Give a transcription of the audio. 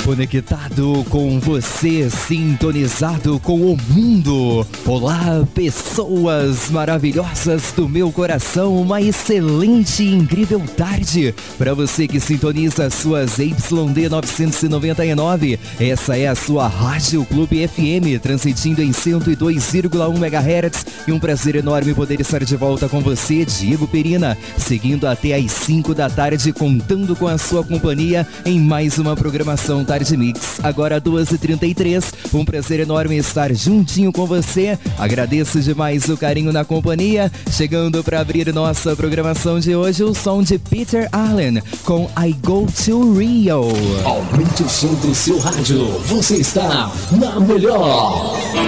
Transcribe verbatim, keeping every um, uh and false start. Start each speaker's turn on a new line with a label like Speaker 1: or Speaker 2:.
Speaker 1: conectado com você, sintonizado com o mundo. Olá, pessoas maravilhosas do meu coração, uma excelente e incrível tarde para você que sintoniza suas Y D novecentos e noventa e nove. Essa é a sua Rádio Clube F M, transmitindo em cento e dois vírgula um megahertz, e um prazer enorme poder estar de volta com você, Diego Perina, seguindo até às cinco da tarde, contando com a sua companhia em mais uma programação Tarde Mix. Agora duas e trinta e três, um prazer enorme estar juntinho com você. Agradeço demais o carinho na companhia. Chegando para abrir nossa programação de hoje, o som de Peter Allen com I Go to Rio.
Speaker 2: Aumente o som do seu rádio, você está na melhor.